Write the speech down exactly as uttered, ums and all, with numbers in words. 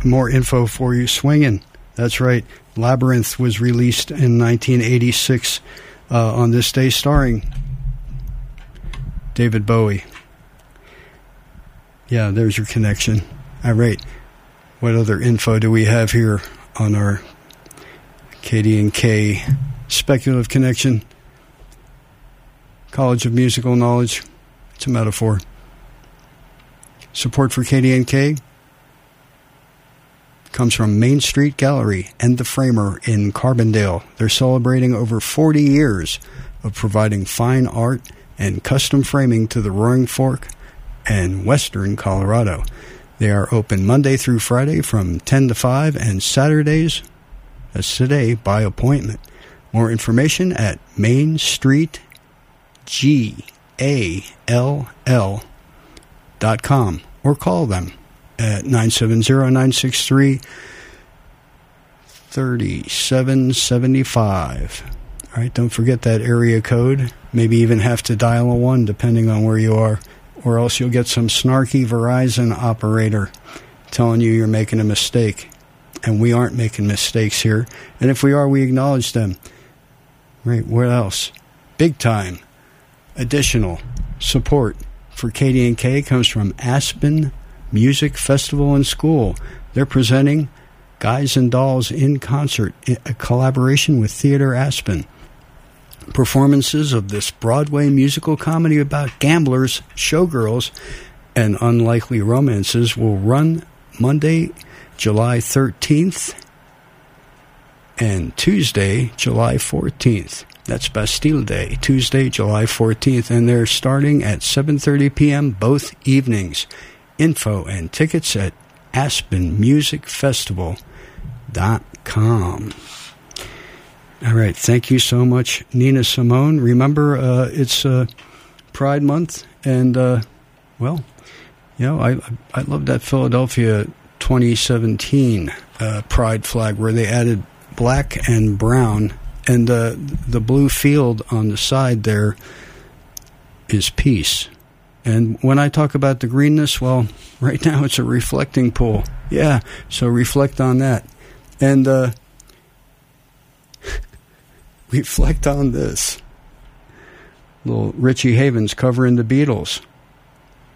more info for you. Swingin'. That's right. Labyrinth was released in nineteen eighty-six uh, on this day, starring David Bowie. Yeah, there's your connection. All right. What other info do we have here on our K D and K speculative connection? College of Musical Knowledge. It's a metaphor. Support for K D and K comes from Main Street Gallery and The Framer in Carbondale. They're celebrating over forty years of providing fine art and custom framing to the Roaring Fork and Western Colorado. They are open Monday through Friday from ten to five and Saturdays, that's today, by appointment. More information at Main Street G A L L dot com or call them at nine seven zero, nine six three, three seven seven five. All right, don't forget that area code. Maybe even have to dial a one depending on where you are, or else you'll get some snarky Verizon operator telling you you're making a mistake. And we aren't making mistakes here. And if we are, we acknowledge them. Right, what else? Big time additional support for K D and K comes from Aspen Music Festival and School. They're presenting Guys and Dolls in Concert, a collaboration with Theater Aspen. Performances of this Broadway musical comedy about gamblers, showgirls, and unlikely romances will run Monday, July thirteenth, and Tuesday, July fourteenth. That's Bastille Day, Tuesday, July fourteenth, and they're starting at seven thirty p.m. both evenings. Info and tickets at aspen music festival dot com. All right, thank you so much, Nina Simone. Remember, uh, it's uh, Pride Month, and, uh, well, you know, I I love that Philadelphia twenty seventeen uh, Pride flag where they added black and brown, and uh, the blue field on the side there is peace. And when I talk about the greenness, well, right now it's a reflecting pool. Yeah, so reflect on that. And uh, reflect on this. Little Richie Havens covering the Beatles.